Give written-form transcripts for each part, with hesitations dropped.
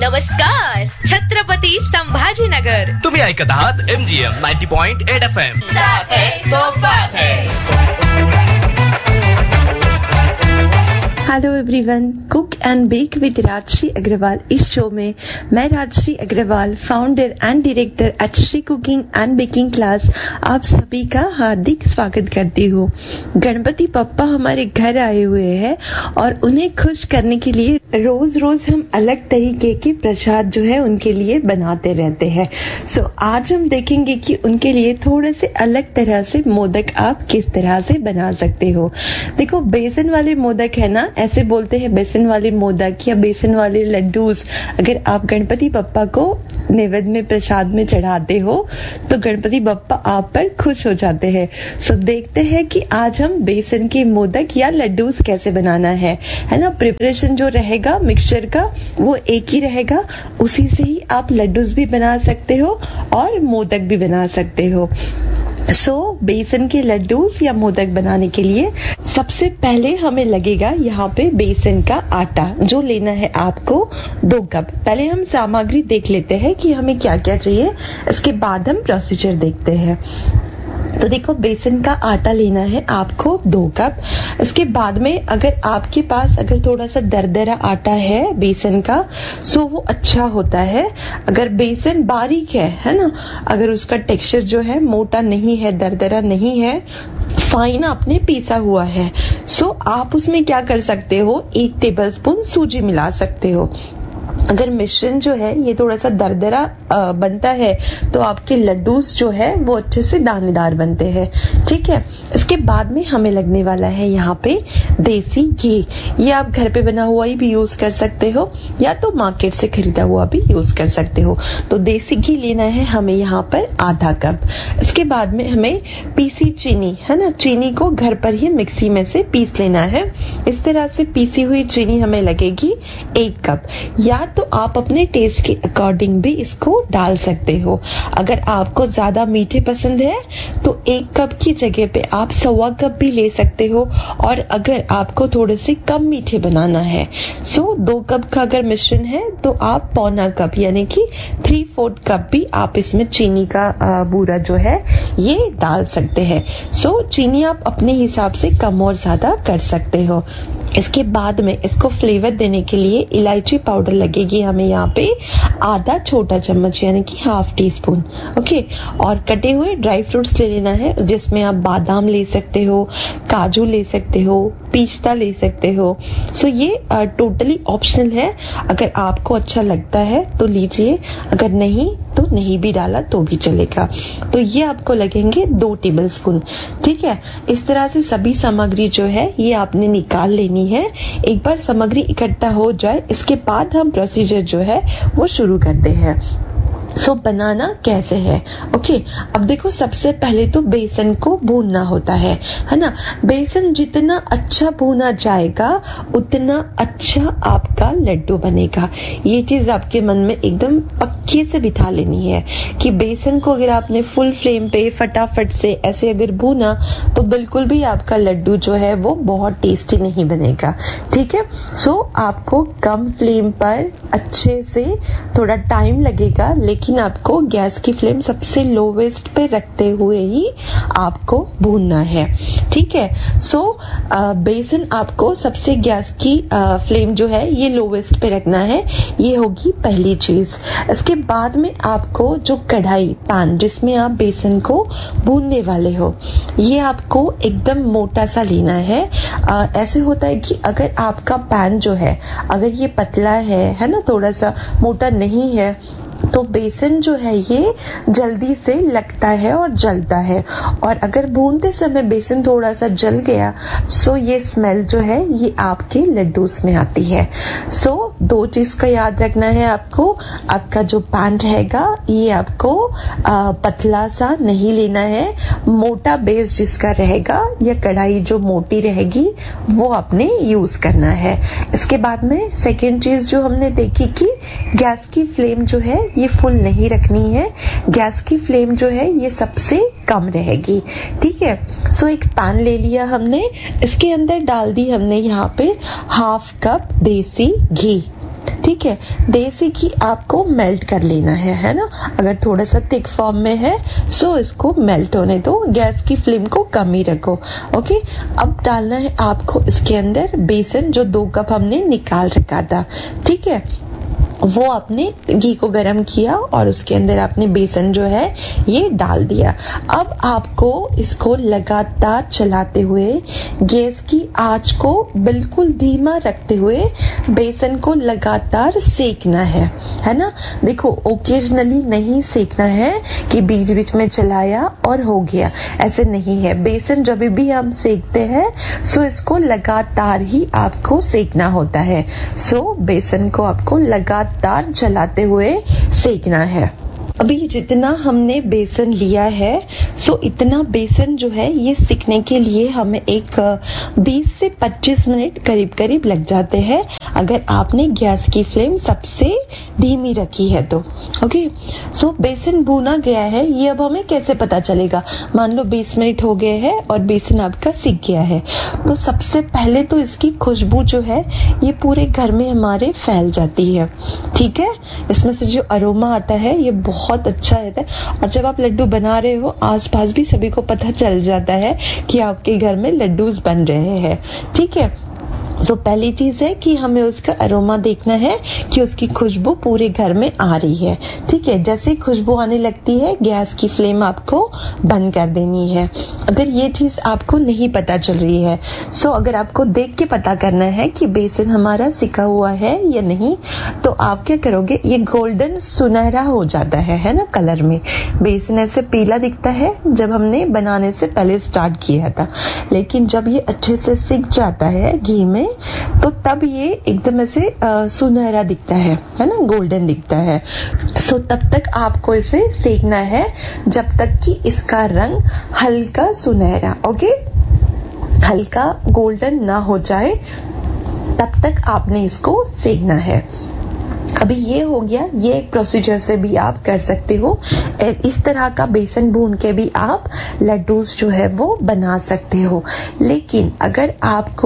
नमस्कार छत्रपती संभाजीनगर. तुम्ही ऐकत आहात MGM 90.8 FM. साथ है तो बात है. Hello everyone, cook and bake with Rajshree Agarwal. इस शो में मैं Rajshree Agarwal, founder and director at Shri cooking and baking class, आप सभी का हार्दिक स्वागत करती हूँ. गणपति पप्पा हमारे घर आए हुए हैं और उन्हें खुश करने के लिए रोज रोज हम अलग तरीके के प्रसाद जो है उनके लिए बनाते रहते हैं. सो आज हम देखेंगे कि उनके लिए थोड़े से अलग तरह से मोदक आप किस तरह से बना सकते हो. देखो, बेसन वाले मोदक है ना, ऐसे बोलते हैं बेसन वाले मोदक या बेसन वाले लड्डूस. अगर आप गणपति बप्पा को नैवेद्य में प्रसाद में चढ़ाते हो तो गणपति बप्पा आप पर खुश हो जाते हैं. सो देखते हैं कि आज हम बेसन के मोदक या लड्डूस कैसे बनाना है ना. प्रिपरेशन जो रहेगा मिक्सचर का वो एक ही रहेगा, उसी से ही आप लड्डूस भी बना सकते हो और मोदक भी बना सकते हो. बेसन के लड्डूस या मोदक बनाने के लिए सबसे पहले हमें लगेगा यहाँ पे बेसन का आटा, जो लेना है आपको 2 कप. पहले हम सामग्री देख लेते हैं कि हमें क्या क्या चाहिए, इसके बाद हम प्रोसीजर देखते हैं. तो देखो, बेसन का आटा लेना है आपको 2 कप. इसके बाद में अगर आपके पास अगर थोड़ा सा दरदरा आटा है बेसन का, सो वो अच्छा होता है. अगर बेसन बारीक है ना, अगर उसका टेक्सचर जो है मोटा नहीं है, दरदरा नहीं है, फाइन आपने पीसा हुआ है, सो आप उसमें क्या कर सकते हो, 1 टेबलस्पून सूजी मिला सकते हो. अगर मिश्रण जो है ये थोड़ा सा दरदरा बनता है तो आपके लड्डूस जो है वो अच्छे से दानेदार बनते हैं. ठीक है. इसके बाद में हमें लगने वाला है यहाँ पे देसी घी. ये आप घर पे बना हुआ ही भी यूज कर सकते हो या तो मार्केट से खरीदा हुआ भी यूज कर सकते हो. तो देसी घी लेना है हमें यहाँ पर आधा कप. इसके बाद में हमें पीसी चीनी है ना, चीनी को घर पर ही मिक्सी में से पीस लेना है. इस तरह से पीसी हुई चीनी हमें लगेगी 1 कप. या तो आप अपने टेस्ट के अकॉर्डिंग भी इसको डाल सकते हो. अगर आपको ज्यादा मीठे पसंद है तो 1 कप की जगह पे आप 1.25 कप भी ले सकते हो. और अगर आपको थोड़े से कम मीठे बनाना है, 2 कप का अगर मिश्रण है तो आप 1.25 कप यानी कि 3/4 कप भी आप इसमें चीनी का बूरा जो है ये डाल सकते हैं. चीनी आप अपने हिसाब से कम और ज्यादा कर सकते हो. इसके बाद में इसको फ्लेवर देने के लिए इलायची पाउडर लगेगी हमें यहाँ पे आधा छोटा चम्मच यानी कि 1/2 टीस्पून. ओके. और कटे हुए ड्राई फ्रूट्स ले लेना है, जिसमें आप बादाम ले सकते हो, काजू ले सकते हो, पिस्ता ले सकते हो. ये टोटली ऑप्शनल है. अगर आपको अच्छा लगता है तो लीजिए, अगर नहीं तो नहीं भी डाला तो भी चलेगा. तो ये आपको लगेंगे 2 टेबलस्पून. ठीक है. इस तरह से सभी सामग्री जो है ये आपने निकाल लेनी है. एक बार सामग्री इकट्ठा हो जाए इसके बाद हम प्रोसीजर जो है वो शुरू करते हैं. बनाना कैसे है. ओके. अब देखो, सबसे पहले तो बेसन को भूनना होता है ना. बेसन जितना अच्छा भूना जाएगा उतना अच्छा आपका लड्डू बनेगा. ये चीज आपके मन में एकदम पक्के से बिठा लेनी है कि बेसन को अगर आपने फुल फ्लेम पे फटाफट से ऐसे अगर भूना तो बिल्कुल भी आपका लड्डू जो है वो बहुत टेस्टी नहीं बनेगा. ठीक है. आपको कम फ्लेम पर अच्छे से थोड़ा टाइम लगेगा, लेकिन आपको गैस की फ्लेम सबसे लोवेस्ट पे रखते हुए ही आपको भूनना है. ठीक है. बेसन आपको सबसे गैस की फ्लेम जो है ये लोवेस्ट पे रखना है. ये होगी पहली चीज. इसके बाद में आपको जो कढ़ाई पैन जिसमें आप बेसन को भूनने वाले हो, ये आपको एकदम मोटा सा लेना है. ऐसे होता है कि अगर आपका पैन जो है अगर ये पतला है ना, थोड़ा सा मोटा नहीं है, तो बेसन जो है ये जल्दी से लगता है और जलता है. और अगर भूनते समय बेसन थोड़ा सा जल गया ये स्मेल जो है ये आपके लड्डूस में आती है. 2 चीज का याद रखना है आपको. आपका जो पैन रहेगा ये आपको पतला सा नहीं लेना है. मोटा बेस जिसका रहेगा या कढ़ाई जो मोटी रहेगी वो आपने यूज करना है. इसके बाद में सेकेंड चीज जो हमने देखी कि गैस की फ्लेम जो है ये फुल नहीं रखनी है. गैस की फ्लेम जो है ये सबसे कम रहेगी. ठीक है. एक पैन ले लिया हमने, इसके अंदर डाल दी हमने यहाँ पे 1/2 कप देसी घी. ठीक है। देसी घी आपको मेल्ट कर लेना है ना। अगर थोड़ा सा थिक फॉर्म में है सो इसको मेल्ट होने दो, गैस की फ्लेम को कम ही रखो। ओके, अब डालना है आपको इसके अंदर बेसन, जो 2 कप हमने निकाल रखा था। ठीक है, वो आपने घी को गरम किया और उसके अंदर आपने बेसन जो है ये डाल दिया। अब आपको इसको लगातार चलाते हुए गैस की आंच को बिल्कुल धीमा रखते हुए बेसन को लगातार सेकना है ना। देखो, ओकेजनली नहीं सेकना है कि बीच बीच में चलाया और हो गया, ऐसे नहीं है। बेसन जब भी हम सेकते हैं सो इसको लगातार ही आपको सेकना होता है। सो बेसन को आपको लगातार चलाते हुए सेकना है। अभी जितना हमने बेसन लिया है सो इतना बेसन जो है ये सीखने के लिए हमें एक 20 से 25 मिनट करीब करीब लग जाते हैं, अगर आपने गैस की फ्लेम सबसे धीमी रखी है तो। ओके, सो बेसन भुना गया है, ये अब हमें कैसे पता चलेगा? मान लो 20 मिनट हो गए हैं और बेसन आपका सीख गया है, तो सबसे पहले तो इसकी खुशबू जो है ये पूरे घर में हमारे फैल जाती है। ठीक है, इसमें से जो अरोमा आता है ये बहुत अच्छा रहता है, और जब आप लड्डू बना रहे हो आसपास भी सभी को पता चल जाता है कि आपके घर में लड्डूस बन रहे हैं। ठीक है, सो पहली चीज है कि हमें उसका अरोमा देखना है कि उसकी खुशबू पूरे घर में आ रही है। ठीक है, जैसे ही खुशबू आने लगती है गैस की फ्लेम आपको बंद कर देनी है। अगर ये चीज आपको नहीं पता चल रही है सो अगर आपको देख के पता करना है कि बेसन हमारा सिका हुआ है या नहीं, तो आप क्या करोगे, ये गोल्डन सुनहरा हो जाता है ना कलर में। बेसन ऐसे पीला दिखता है जब हमने बनाने से पहले स्टार्ट किया था, लेकिन जब ये अच्छे से सिक जाता है घी में तो तब ये एकदम ऐसे सुनहरा दिखता है ना, गोल्डन दिखता है। सो तब तक आपको इसे सेकना है जब तक कि इसका रंग हल्का सुनहरा, ओके, हल्का गोल्डन ना हो जाए, तब तक आपने इसको सेकना है। अभी ये हो गया, ये एक प्रोसीजर से भी आप कर सकते हो। इस तरह का बेसन भून के भी आप लड्डूस जो है वो बना सकते हो। लेकिन अगर आपको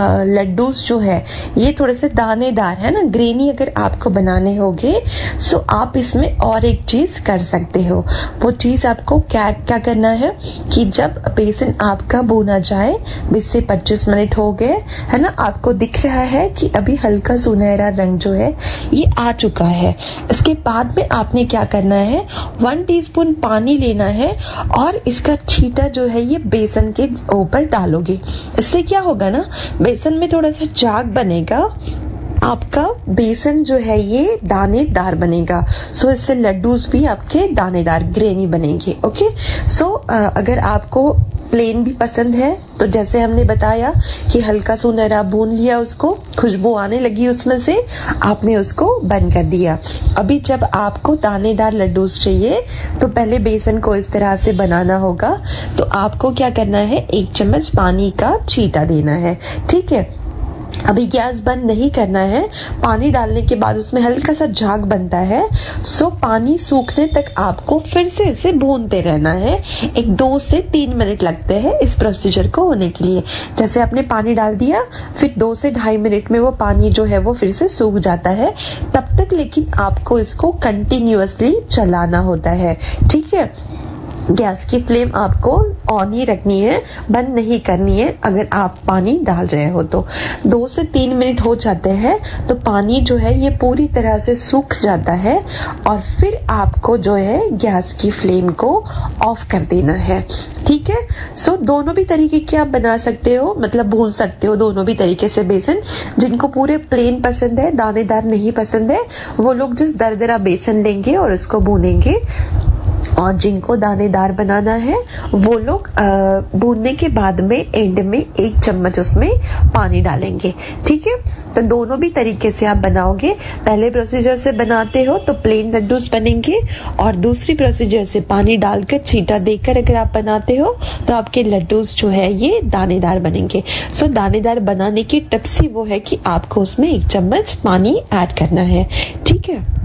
लड्डूस जो है ये थोड़े से दानेदार है ना, ग्रेनी अगर आपको बनाने होंगे सो आप इसमें और एक चीज कर सकते हो। वो चीज आपको क्या करना है कि जब बेसन आपका भूना जाए, 20 से 25 मिनट हो गए है ना, आपको दिख रहा है कि अभी हल्का सुनहरा रंग जो है ये आ चुका है। इसके बाद में आपने क्या करना है, 1 टीस्पून पानी लेना है और इसका छींटा जो है ये बेसन के ऊपर डालोगे। इससे क्या होगा ना, बेसन में थोड़ा सा झाग बनेगा, आपका बेसन जो है ये दानेदार बनेगा। सो इससे लड्डूस भी आपके दानेदार ग्रेनी बनेंगे। ओके, सो अगर आपको प्लेन भी पसंद है तो जैसे हमने बताया कि हल्का सुनहरा भून लिया, उसको खुशबू आने लगी उसमें से, आपने उसको बंद कर दिया। अभी जब आपको दानेदार लड्डूस चाहिए तो पहले बेसन को इस तरह से बनाना होगा। तो आपको क्या करना है, 1 चम्मच पानी का छींटा देना है। ठीक है, अभी गैस बंद नहीं करना है। पानी डालने के बाद उसमें हल्का सा झाग बनता है, सो पानी सूखने तक आपको फिर से इसे भूनते रहना है। 2 से 3 मिनट लगते हैं इस प्रोसीजर को होने के लिए। जैसे आपने पानी डाल दिया, फिर 2 से 2.5 मिनट में वो पानी जो है वो फिर से सूख जाता है। तब तक लेकिन आपको इसको कंटिन्यूअसली चलाना होता है। ठीक है, गैस की फ्लेम आपको ऑन ही रखनी है, बंद नहीं करनी है। अगर आप पानी डाल रहे हो तो 2 से 3 मिनट हो जाते हैं तो पानी जो है ये पूरी तरह से सूख जाता है और फिर आपको जो है गैस की फ्लेम को ऑफ कर देना है। ठीक है, सो दोनों भी तरीके के आप बना सकते हो, मतलब भून सकते हो दोनों भी तरीके से बेसन। जिनको पूरे प्लेन पसंद है, दानेदार नहीं पसंद है, वो लोग जिस दरदरा बेसन लेंगे और उसको भूनेंगे, और जिनको दानेदार बनाना है वो लोग भूनने के बाद में एंड में 1 चम्मच उसमें पानी डालेंगे। ठीक है, तो दोनों भी तरीके से आप बनाओगे। पहले प्रोसीजर से बनाते हो तो प्लेन लड्डूस बनेंगे, और दूसरी प्रोसीजर से पानी डालकर छींटा देकर अगर आप बनाते हो तो आपके लड्डूस जो है ये दानेदार बनेंगे। सो दानेदार बनाने की टिप्स ही वो है कि आपको उसमें 1 चम्मच पानी ऐड करना है। ठीक है,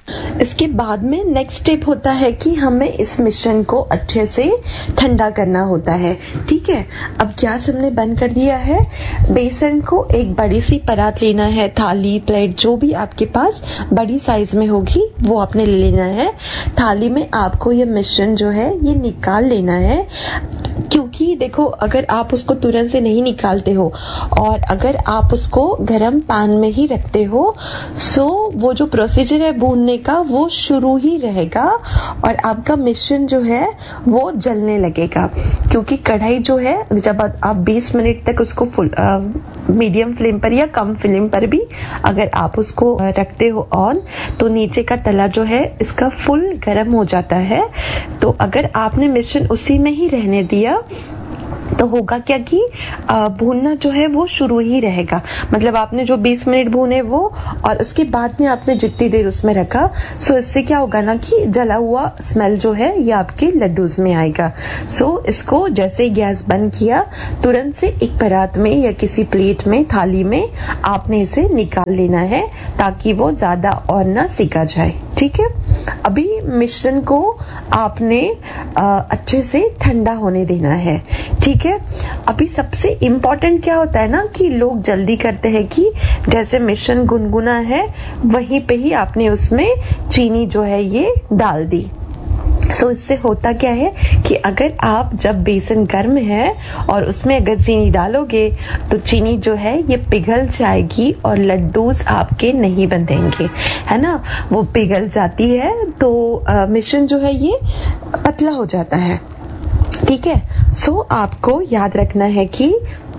इसके बाद में नेक्स्ट स्टेप होता है कि हमें इस मिश्रण को अच्छे से ठंडा करना होता है। ठीक है, अब गैस हमने बंद कर दिया है। बेसन को एक बड़ी सी परात लेना है, थाली, प्लेट, जो भी आपके पास बड़ी साइज में होगी वो आपने ले लेना है। थाली में आपको ये मिश्रण जो है ये निकाल लेना है, क्योंकि देखो अगर आप उसको तुरंत से नहीं निकालते हो और अगर आप उसको गरम पैन में ही रखते हो, सो वो जो प्रोसीजर है भूनने का वो शुरू ही रहेगा और आपका मिश्रण जो है वो जलने लगेगा। क्योंकि कढ़ाई जो है जब आप 20 मिनट तक उसको फुल मीडियम फ्लेम पर या कम फ्लेम पर भी अगर आप उसको रखते हो ऑन, तो नीचे का तला जो है इसका फुल गर्म हो जाता है। तो अगर आपने मिश्रण उसी में ही रहने दिया तो होगा क्या कि भूनना जो है वो शुरू ही रहेगा। मतलब आपने जो 20 मिनट भूने वो, और उसके बाद में आपने जितनी देर उसमें रखा, सो इससे क्या होगा ना कि जला हुआ स्मेल जो है ये आपके लड्डूज में आएगा। सो इसको जैसे ही गैस बंद किया, तुरंत से एक परात में या किसी प्लेट में, थाली में आपने इसे निकाल लेना है ताकि वो ज्यादा और ना सिका जाए। ठीक है, अभी मिश्रण को आपने अच्छे से ठंडा होने देना है। ठीक है, अभी सबसे इम्पोर्टेंट क्या होता है ना कि लोग जल्दी करते हैं कि जैसे मिश्रण गुनगुना है वहीं पे ही आपने उसमें चीनी जो है ये डाल दी। सो इससे होता क्या है कि अगर आप जब बेसन गर्म है और उसमें अगर चीनी डालोगे तो चीनी जो है ये पिघल जाएगी और लड्डूस आपके नहीं बंधेंगे, है ना। वो पिघल जाती है तो मिश्रण जो है ये पतला हो जाता है। ठीक है, सो आपको याद रखना है कि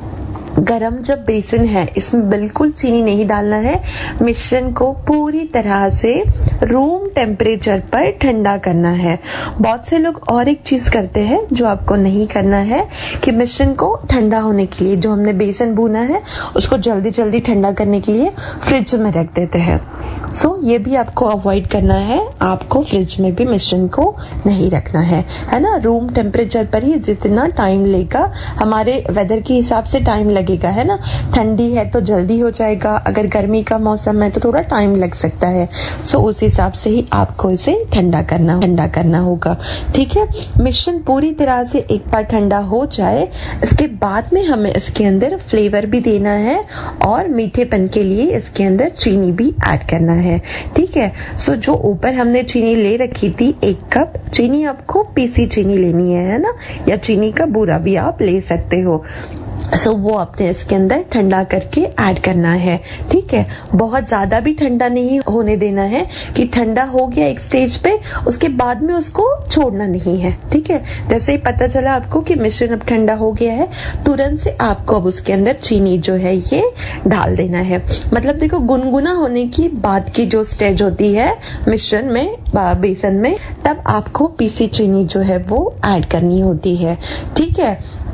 गरम जब बेसन है इसमें बिल्कुल चीनी नहीं डालना है। मिश्रण को पूरी तरह से रूम टेम्परेचर पर ठंडा करना है। बहुत से लोग और एक चीज करते हैं जो आपको नहीं करना है कि मिश्रण को ठंडा होने के लिए जो हमने बेसन भूना है उसको जल्दी जल्दी ठंडा करने के लिए फ्रिज में रख देते हैं। सो ये भी आपको अवॉइड करना है। आपको फ्रिज में भी मिश्रण को नहीं रखना है ना। रूम टेम्परेचर पर ही जितना टाइम लेगा, हमारे वेदर के हिसाब से टाइम लगेगा, है ना। ठंडी है तो जल्दी हो जाएगा, अगर गर्मी का मौसम है तो थोड़ा टाइम लग सकता है। सो उस हिसाब से ही आपको इसे ठंडा करना होगा। ठीक है, मिश्रण पूरी तरह से एक बार ठंडा हो जाए, इसके बाद में हमें इसके अंदर फ्लेवर भी देना है और मीठेपन के लिए इसके अंदर चीनी भी ऐड करना है। ठीक है, सो जो ऊपर हमने चीनी ले रखी थी 1 कप चीनी, आपको पीसी चीनी लेनी है ना, या चीनी का बूरा भी आप ले सकते हो। सो वो आपने इसके अंदर ठंडा करके ऐड करना है। ठीक है, बहुत ज्यादा भी ठंडा नहीं होने देना है कि ठंडा हो गया एक स्टेज पे उसके बाद में उसको छोड़ना नहीं है। ठीक है, जैसे ही पता चला आपको कि मिश्रण अब ठंडा हो गया है, तुरंत से आपको अब उसके अंदर चीनी जो है ये डाल देना है। मतलब देखो, गुनगुना होने की बाद की जो स्टेज होती है मिश्रण में, बेसन में, तब आपको पीसी चीनी जो है वो ऐड करनी होती है। ठीक है,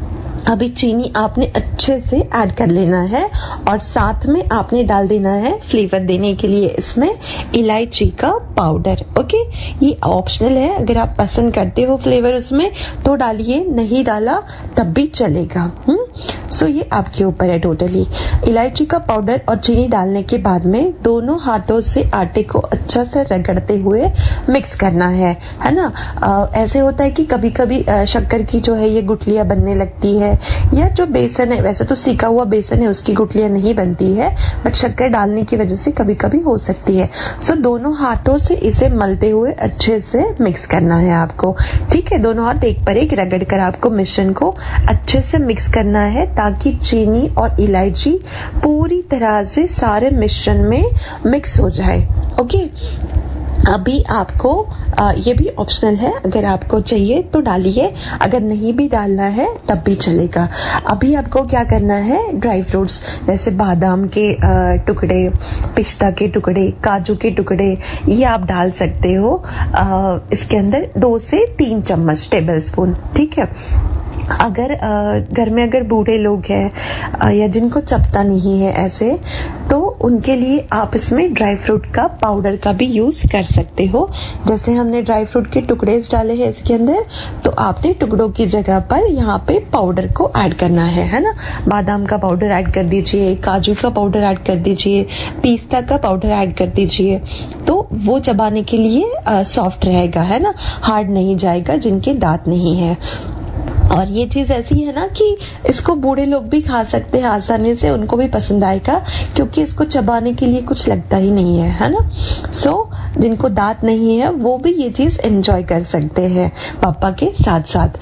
अभी चीनी आपने अच्छे से ऐड कर लेना है और साथ में आपने डाल देना है फ्लेवर देने के लिए इसमें इलायची का पाउडर। ओके, ये ऑप्शनल है, अगर आप पसंद करते हो फ्लेवर उसमें तो डालिए, नहीं डाला तब भी चलेगा। सो ये आपके ऊपर है टोटली। इलायची का पाउडर और चीनी डालने के बाद में दोनों हाथों से आटे को अच्छा से रगड़ते हुए मिक्स करना है ना। ऐसे होता है कि कभी कभी शक्कर की जो है ये गुठलियां बनने लगती है, या जो बेसन है, वैसे तो सीखा हुआ बेसन है उसकी गुठलियां नहीं बनती है, बट शक्कर डालने की वजह से कभी कभी हो सकती है। सो दोनों हाथों से इसे मलते हुए अच्छे से मिक्स करना है आपको। ठीक है, दोनों हाथ एक पर एक रगड़ कर आपको मिश्रण को अच्छे से मिक्स करना है ताकि चीनी और इलायची पूरी तरह से सारे मिश्रण में मिक्स हो जाए। ओके, अभी आपको ये भी ऑप्शनल है, अगर आपको चाहिए तो डालिए, अगर नहीं भी डालना है तब भी चलेगा। अभी आपको क्या करना है, ड्राई फ्रूट्स जैसे बादाम के टुकड़े, पिस्ता के टुकड़े, काजू के टुकड़े, ये आप डाल सकते हो इसके अंदर 2 से 3 चम्मच टेबल स्पून। ठीक है, अगर घर में अगर बूढ़े लोग हैं या जिनको चपता नहीं है ऐसे, तो उनके लिए आप इसमें ड्राई फ्रूट का पाउडर का भी यूज कर सकते हो। जैसे हमने ड्राई फ्रूट के टुकड़े डाले हैं इसके अंदर, तो आपने टुकड़ों की जगह पर यहाँ पे पाउडर को ऐड करना है ना। बादाम का पाउडर ऐड कर दीजिए, काजू का पाउडर ऐड कर दीजिए, पिस्ता का पाउडर ऐड कर दीजिए, तो वो चबाने के लिए सॉफ्ट रहेगा, है ना, हार्ड नहीं जाएगा जिनके दांत नहीं है। और ये चीज ऐसी है ना कि इसको बूढ़े लोग भी खा सकते हैं आसानी से, उनको भी पसंद आएगा क्योंकि इसको चबाने के लिए कुछ लगता ही नहीं है ना। सो जिनको दांत नहीं है वो भी ये चीज एंजॉय कर सकते हैं पापा के साथ साथ।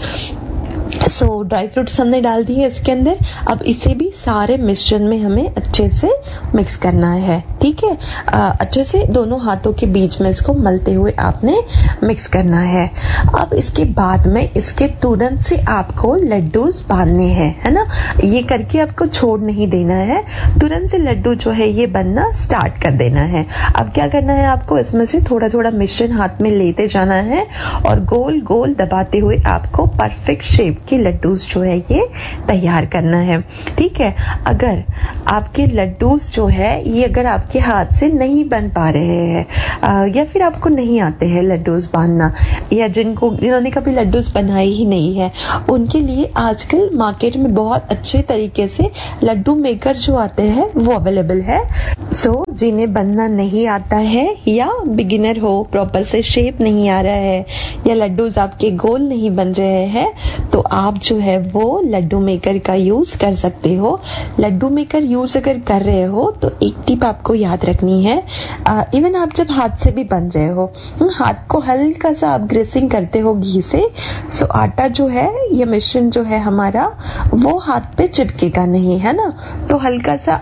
सो ड्राई फ्रूट्स हमने डाल दिए इसके अंदर। अब इसे भी सारे मिश्रण में हमें अच्छे से मिक्स करना है, ठीक है। अच्छे से दोनों हाथों के बीच में इसको मलते हुए आपने मिक्स करना है। अब इसके बाद में इसके तुरंत से आपको लड्डूस बांधने हैं, है ना। ये करके आपको छोड़ नहीं देना है, तुरंत से लड्डू जो है ये बनना स्टार्ट कर देना है। अब क्या करना है, आपको इसमें से थोड़ा थोड़ा मिश्रण हाथ में लेते जाना है और गोल गोल दबाते हुए आपको परफेक्ट शेप के लड्डूस जो है ये तैयार करना है, ठीक है। अगर आपके लड्डूस जो है ये अगर आपके हाथ से नहीं बन पा रहे हैं या फिर आपको नहीं आते हैं लड्डूस बांधना, या जिन्होंने कभी लड्डूस बनाए ही नहीं है, उनके लिए आजकल मार्केट में बहुत अच्छे तरीके से लड्डू मेकर जो आते हैं वो अवेलेबल है। सो जिन्हें बनना नहीं आता है या बिगिनर हो, प्रॉपर से शेप नहीं आ रहा है या लड्डूस आपके गोल नहीं बन रहे हैं, तो आप जो है वो लड्डू मेकर का यूज कर सकते हो। लड्डू मेकर यूज अगर कर रहे हो तो एक टिप आपको याद रखनी है, इवन आप जब हाथ से भी बन रहे हो, हाथ को हल्का सा आप ग्रेसिंग करते हो घी से, सो आटा जो है ये मिश्रण जो है हमारा वो हाथ पे चिपकेगा नहीं, है ना। तो हल्का सा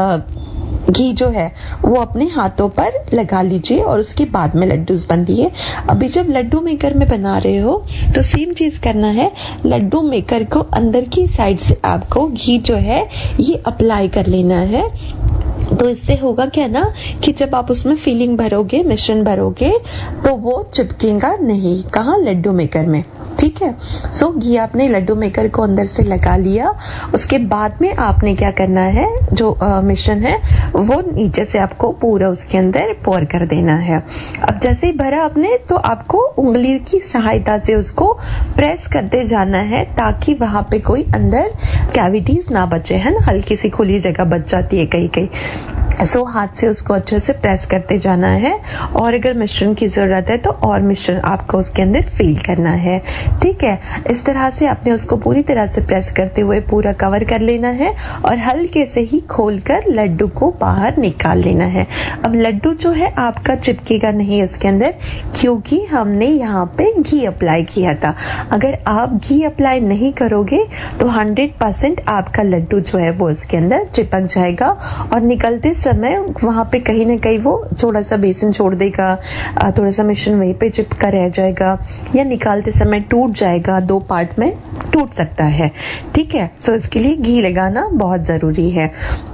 घी जो है वो अपने हाथों पर लगा लीजिए और उसके बाद में लड्डूस बंदिए। अभी जब लड्डू मेकर में बना रहे हो तो सेम चीज करना है, लड्डू मेकर को अंदर की साइड से आपको घी जो है ये अप्लाई कर लेना है। तो इससे होगा क्या ना कि जब आप उसमें फीलिंग भरोगे, मिश्रण भरोगे, तो वो चिपकेगा नहीं, कहाँ, लड्डू मेकर में, ठीक है। सो घी आपने लड्डू मेकर को अंदर से लगा लिया, उसके बाद में आपने क्या करना है, जो मिश्रण है वो नीचे से आपको पूरा उसके अंदर पोर कर देना है। अब जैसे ही भरा आपने तो आपको उंगली की सहायता से उसको प्रेस करते जाना है ताकि वहां पे कोई अंदर कैविटीज ना बचे, है ना, हल्की सी खुली जगह बच जाती है कहीं कहीं। सो हाथ से उसको अच्छे से प्रेस करते जाना है और अगर मिश्रण की जरूरत है तो और मिश्रण आपको उसके अंदर फिल करना है, ठीक है। इस तरह से आपने उसको पूरी तरह से प्रेस करते हुए पूरा कवर कर लेना है और हल्के से ही खोलकर लड्डू को बाहर निकाल लेना है। अब लड्डू जो है आपका चिपकेगा नहीं इसके अंदर क्योंकि हमने यहाँ पे घी अप्लाई किया था। अगर आप घी अप्लाई नहीं करोगे तो 100% आपका लड्डू जो है वो इसके अंदर चिपक जाएगा और निकलते समय वहां पे कहीं ना कहीं वो थोड़ा सा बेसन छोड़ देगा, थोड़ा सा मिश्रण वहीं पे चिपका रह जाएगा या निकालते समय टूट जाएगा, 2 पार्ट में टूट सकता है, ठीक है। सो इसके लिए घी लगाना बहुत जरूरी है।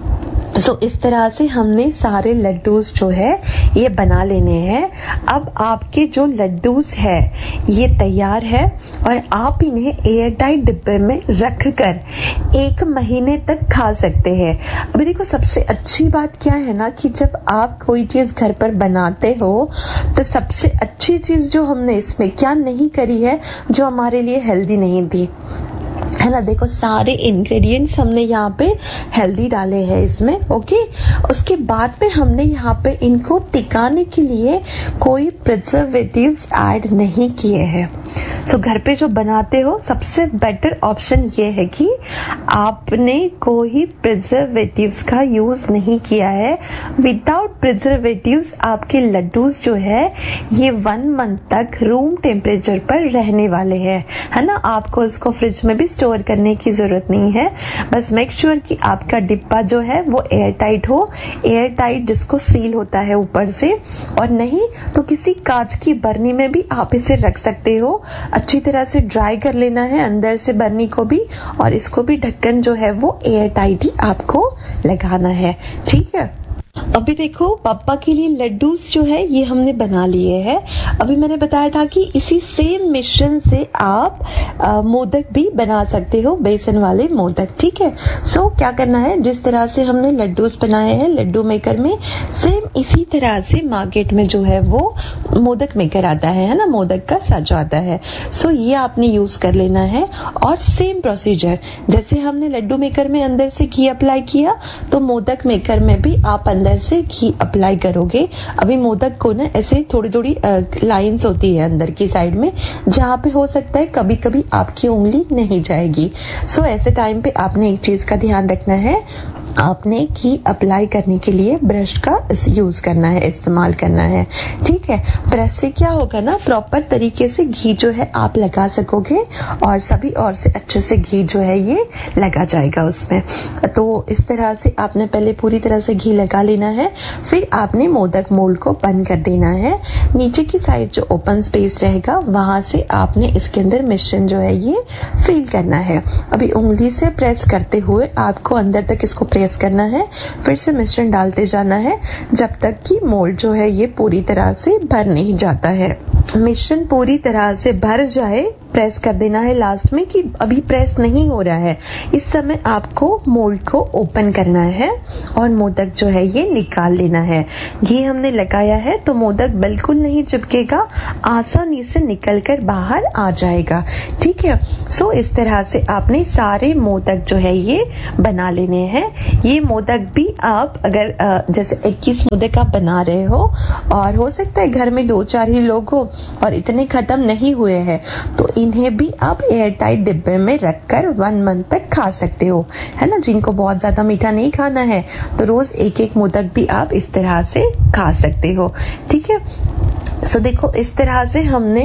सो इस तरह से हमने सारे लड्डूस जो है ये बना लेने हैं। अब आपके जो लड्डूस है ये तैयार है और आप इन्हें एयर टाइट डिब्बे में रख कर 1 महीने तक खा सकते हैं। अभी देखो सबसे अच्छी बात क्या है ना कि जब आप कोई चीज घर पर बनाते हो तो सबसे अच्छी चीज जो हमने इसमें क्या नहीं करी है जो हमारे लिए हेल्दी नहीं थी, है ना। देखो सारे इंग्रेडिएंट्स हमने यहाँ पे हेल्दी डाले हैं इसमें, ओके। उसके बाद में हमने यहाँ पे इनको टिकाने के लिए कोई प्रिजर्वेटिव्स ऐड नहीं किए हैं। सो घर पे जो बनाते हो सबसे बेटर ऑप्शन ये है कि आपने कोई प्रिजर्वेटिव्स का यूज नहीं किया है। विदाउट प्रिजर्वेटिव्स आपके लड्डूस जो है ये 1 मंथ तक रूम टेम्परेचर पर रहने वाले हैं, है ना। आपको इसको फ्रिज में भी स्टोर करने की जरूरत नहीं है। बस मेक श्योर कि आपका डिब्बा जो है वो एयर टाइट हो, एयर टाइट जिसको सील होता है ऊपर से, और नहीं तो किसी कांच की बर्नी में भी आप इसे रख सकते हो। अच्छी तरह से ड्राई कर लेना है अंदर से बर्नी को भी, और इसको भी ढक्कन जो है वो एयर टाइट ही आपको लगाना है, ठीक है। अभी देखो पापा के लिए लड्डूस जो है ये हमने बना लिए हैं। अभी मैंने बताया था कि इसी सेम मिश्रण से आप मोदक भी बना सकते हो, बेसन वाले मोदक। ठीक है, सो क्या करना है, जिस तरह से हमने लड्डूस बनाए हैं लड्डू मेकर में, सेम इसी तरह से मार्केट में जो है वो मोदक मेकर आता है ना, मोदक का साचा आता है। सो ये आपने यूज कर लेना है। और सेम प्रोसीजर जैसे हमने लड्डू मेकर में अंदर से घी अप्लाई किया, तो मोदक मेकर में भी आप अंदर से घी अप्लाई करोगे। अभी मोदक को ना ऐसे थोड़ी थोड़ी लाइंस होती है अंदर की साइड में, जहाँ पे हो सकता है कभी कभी आपकी उंगली नहीं जाएगी। सो ऐसे टाइम पे आपने एक चीज का ध्यान रखना है, आपने घी अप्लाई करने के लिए ब्रश का यूज करना है, इस्तेमाल करना है। ठीक है, ब्रश से क्या होगा ना, प्रॉपर तरीके से घी जो है आप लगा सकोगे और सभी और से अच्छे से घी जो है ये लगा जाएगा उसमें। तो इस तरह से आपने पहले पूरी तरह से घी लगा लेना है, फिर आपने मोदक मोल्ड को बंद कर देना है। नीचे की साइड जो ओपन स्पेस रहेगा वहां से आपने इसके अंदर मिश्रण जो है ये फिल करना है। अभी उंगली से प्रेस करते हुए आपको अंदर तक इसको प्रेस करना है, फिर से मिश्रण डालते जाना है जब तक कि मोल्ड जो है ये पूरी तरह से भर नहीं जाता है। मिश्रण पूरी तरह से भर जाए, प्रेस कर देना है लास्ट में कि अभी प्रेस नहीं हो रहा है, इस समय आपको मोल्ड को ओपन करना है और मोदक जो है ये निकाल लेना है। घी हमने लगाया है तो मोदक बिल्कुल नहीं चिपकेगा, आसानी से निकल कर बाहर आ जाएगा। ठीक है, सो इस तरह से आपने सारे मोदक जो है ये बना लेने हैं। ये मोदक भी आप अगर जैसे 21 मोदक आप बना रहे हो और हो सकता है घर में 2-4 ही लोग हो और इतने खत्म नहीं हुए हैं, तो इन्हें भी आप एयर टाइट डिब्बे में रखकर 1 मंथ तक खा सकते हो, है ना। जिनको बहुत ज्यादा मीठा नहीं खाना है तो रोज एक एक मोदक भी आप इस तरह से खा सकते हो। ठीक है, सो देखो इस तरह से हमने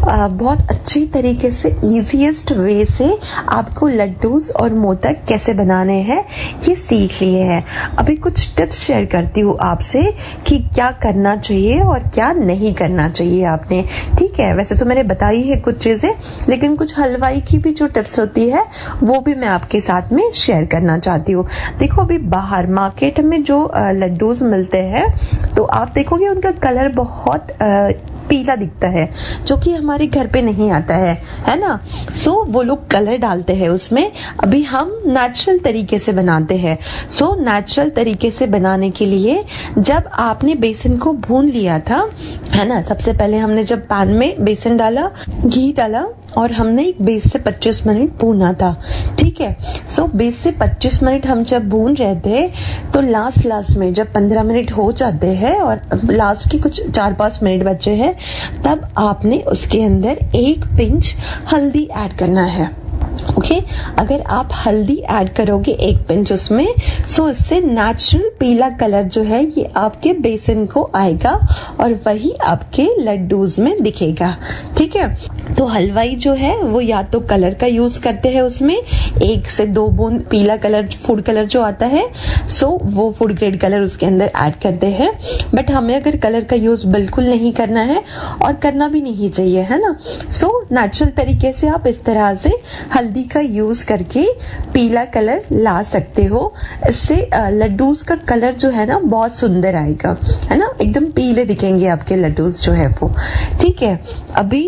बहुत अच्छी तरीके से इजीएस्ट वे से आपको लड्डूस और मोदक कैसे बनाने हैं ये सीख लिए हैं। अभी कुछ टिप्स शेयर करती हूँ आपसे कि क्या करना चाहिए और क्या नहीं करना चाहिए आपने। ठीक है, वैसे तो मैंने बताई है कुछ चीजें, लेकिन कुछ हलवाई की भी जो टिप्स होती है वो भी मैं आपके साथ में शेयर करना चाहती हूँ। देखो अभी बाहर मार्केट में जो लड्डूस मिलते हैं तो आप देखोगे उनका कलर बहुत पीला दिखता है, जो कि हमारे घर पे नहीं आता है ना। सो वो लोग कलर डालते हैं उसमें, अभी हम नेचुरल तरीके से बनाते हैं। सो नेचुरल तरीके से बनाने के लिए जब आपने बेसन को भून लिया था, है ना, सबसे पहले हमने जब पैन में बेसन डाला, घी डाला और हमने 20 से 25 मिनट भूना था। ठीक है, सो 20 से 25 मिनट हम जब भून रहे थे तो लास्ट में जब 15 मिनट हो जाते हैं और लास्ट के कुछ 4-5 मिनट बचे हैं, तब आपने उसके अंदर 1 पिंच हल्दी ऐड करना है। ओके, अगर आप हल्दी ऐड करोगे 1 पिंच उसमें, सो इससे नेचुरल पीला कलर जो है ये आपके बेसन को आएगा और वही आपके लड्डूज में दिखेगा। ठीक है, तो हलवाई जो है वो या तो कलर का यूज करते हैं, उसमें 1 से 2 बूंद पीला कलर, फूड कलर जो आता है, सो वो फूड ग्रेड कलर उसके अंदर ऐड करते हैं। बट हमें अगर कलर का यूज बिल्कुल नहीं करना है और करना भी नहीं चाहिए, है ना। सो नेचुरल तरीके से आप इस तरह से हल्दी का यूज करके पीला कलर ला सकते हो। इससे लड्डूस का कलर जो है ना बहुत सुंदर आएगा, है ना, एकदम पीले दिखेंगे आपके लड्डूस जो है वो। ठीक है, अभी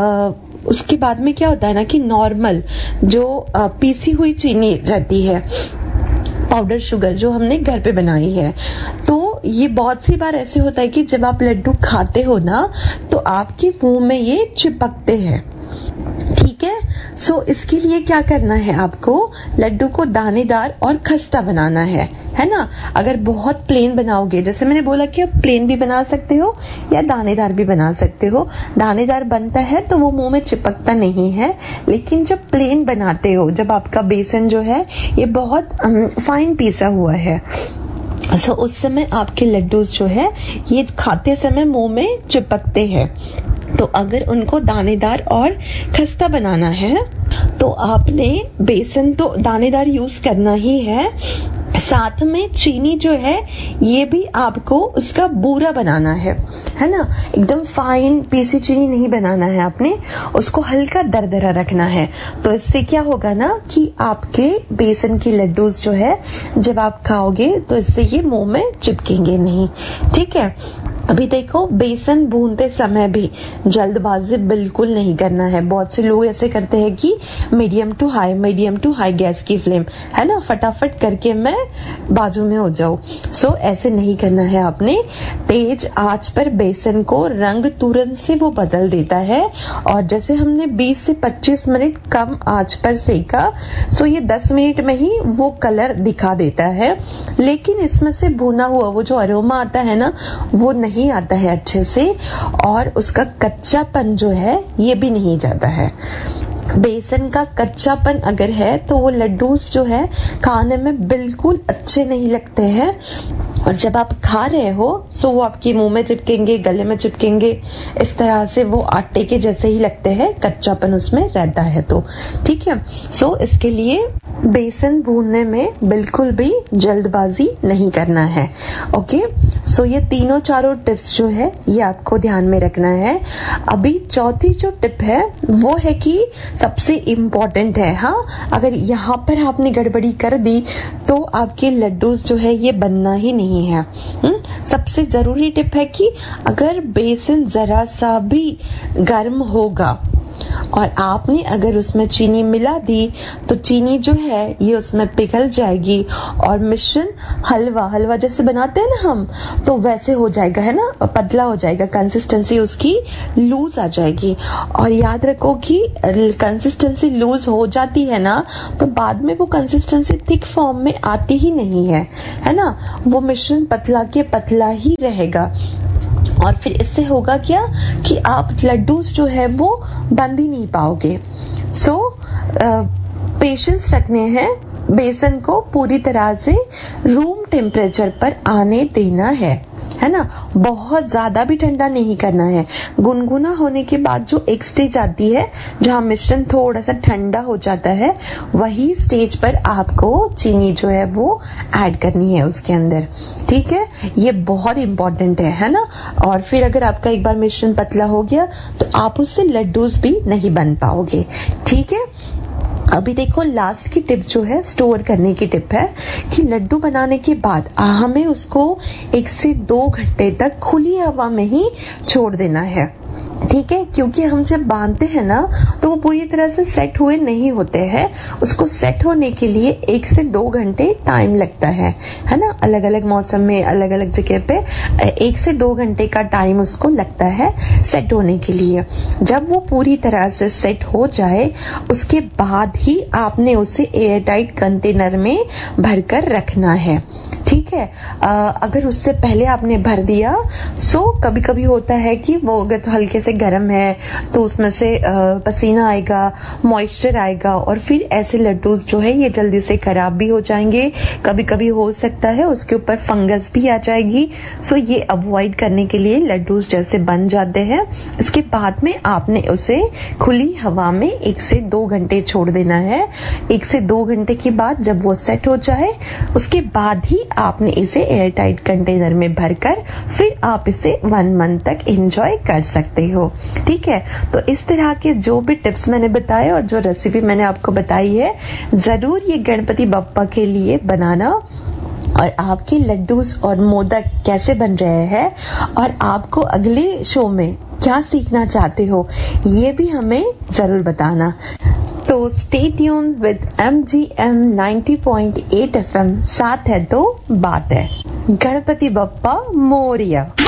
उसके बाद में क्या होता है ना कि नॉर्मल जो पीसी हुई चीनी रहती है, पाउडर शुगर जो हमने घर पे बनाई है, तो ये बहुत सी बार ऐसे होता है कि जब आप लड्डू खाते हो ना तो आपके मुंह में ये चिपकते हैं। ठीक है, सो इसके लिए क्या करना है, आपको लड्डू को दानेदार और खस्ता बनाना है ना। अगर बहुत प्लेन बनाओगे, जैसे मैंने बोला कि आप प्लेन भी बना सकते हो या दानेदार भी बना सकते हो। दानेदार बनता है तो वो मुंह में चिपकता नहीं है, लेकिन जब प्लेन बनाते हो, जब आपका बेसन जो है ये बहुत फाइन पीसा हुआ है, सो उस समय आपके लड्डूस जो है ये खाते समय मुंह में चिपकते हैं। तो अगर उनको दानेदार और खस्ता बनाना है तो आपने बेसन तो दानेदार यूज करना ही है, साथ में चीनी जो है ये भी आपको उसका बूरा बनाना है ना, एकदम फाइन पीसी चीनी नहीं बनाना है आपने, उसको हल्का दरदरा रखना है। तो इससे क्या होगा ना कि आपके बेसन के लड्डूस जो है जब आप खाओगे तो इससे ये मुंह में चिपकेंगे नहीं। ठीक है, अभी देखो बेसन भूनते समय भी जल्दबाजी बिल्कुल नहीं करना है। बहुत से लोग ऐसे करते हैं कि मीडियम टू हाई गैस की फ्लेम है ना, फटाफट करके मैं बाजू में हो जाऊं। सो ऐसे नहीं करना है आपने। तेज आंच पर बेसन को रंग तुरंत से वो बदल देता है, और जैसे हमने 20 से 25 मिनट कम आंच पर सेका, सो ये 10 मिनट में ही वो कलर दिखा देता है। लेकिन इसमें से भुना हुआ वो जो अरोमा आता है ना, वो नहीं आता है अच्छे से, और उसका कच्चापन जो है ये भी नहीं जाता है। बेसन का कच्चापन अगर है तो वो लड्डूस जो है खाने में बिल्कुल अच्छे नहीं लगते हैं, और जब आप खा रहे हो सो वो आपके मुंह में चिपकेंगे, गले में चिपकेंगे, इस तरह से वो आटे के जैसे ही लगते हैं, कच्चापन उसमें रहता है। तो ठीक है, सो इसके लिए बेसन भूनने में बिल्कुल भी जल्दबाजी नहीं करना है। ओके, सो ये तीनों चारों टिप्स जो है ये आपको ध्यान में रखना है। अभी चौथी जो टिप है वो है कि सबसे इम्पोर्टेंट है। हाँ, अगर यहाँ पर आपने गड़बड़ी कर दी तो आपके लड्डूस जो है ये बनना ही नहीं है। सबसे जरूरी टिप है कि अगर बेसन जरा सा भी गर्म होगा और आपने अगर उसमें चीनी मिला दी तो चीनी जो है ये उसमें पिघल जाएगी और मिश्रण हलवा जैसे बनाते हैं ना हम, तो वैसे हो जाएगा, है ना, पतला हो जाएगा, कंसिस्टेंसी उसकी लूज आ जाएगी। और याद रखो कि कंसिस्टेंसी लूज हो जाती है ना तो बाद में वो कंसिस्टेंसी थिक फॉर्म में आती ही नहीं है ना, वो मिश्रण पतला के पतला ही रहेगा। और फिर इससे होगा क्या कि आप लड्डूस जो है वो बंद ही नहीं पाओगे। सो पेशेंस रखने हैं, बेसन को पूरी तरह से रूम टेम्परेचर पर आने देना है ना, बहुत ज्यादा भी ठंडा नहीं करना है। गुनगुना होने के बाद जो एक स्टेज आती है जहाँ मिश्रण थोड़ा सा ठंडा हो जाता है, वही स्टेज पर आपको चीनी जो है वो ऐड करनी है उसके अंदर। ठीक है, ये बहुत इंपॉर्टेंट है ना। और फिर अगर आपका एक बार मिश्रण पतला हो गया तो आप उससे लड्डूस भी नहीं बन पाओगे। ठीक है, अभी देखो लास्ट की टिप जो है स्टोर करने की टिप है कि लड्डू बनाने के बाद हमें उसको 1 से 2 घंटे तक खुली हवा में ही छोड़ देना है। ठीक है, क्योंकि हम जब बांधते हैं ना तो वो पूरी तरह से सेट हुए नहीं होते हैं, उसको सेट होने के लिए 1 से 2 घंटे टाइम लगता है ना। अलग अलग मौसम में अलग अलग जगह पे 1 से 2 घंटे का टाइम उसको लगता है सेट होने के लिए। जब वो पूरी तरह से सेट हो जाए उसके बाद ही आपने उसे एयर टाइट कंटेनर में भरकर रखना है। ठीक है, अगर उससे पहले आपने भर दिया सो कभी कभी होता है कि वो अगर तो हल्के से गर्म है तो उसमें से पसीना आएगा, मॉइस्चर आएगा, और फिर ऐसे लड्डूस जो है ये जल्दी से खराब भी हो जाएंगे। कभी कभी हो सकता है उसके ऊपर फंगस भी आ जाएगी। सो ये अवॉइड करने के लिए लड्डूस जैसे बन जाते हैं इसके बाद में आपने उसे खुली हवा में 1 से 2 घंटे छोड़ देना है। 1 से 2 घंटे के बाद जब वो सेट हो जाए उसके बाद ही आपने इसे एयर टाइट कंटेनर में भरकर फिर आप इसे 1 मंथ तक एंजॉय कर सकते हो। ठीक है, तो इस तरह के जो भी टिप्स मैंने बताए और जो रेसिपी मैंने आपको बताई है जरूर ये गणपति बप्पा के लिए बनाना। और आपके लड्डूस और मोदक कैसे बन रहे हैं और आपको अगले शो में क्या सीखना चाहते हो ये भी हमें जरूर बताना। तो stay tuned with MGM 90.8 FM, साथ है तो बात है। गणपति बप्पा मोरिया।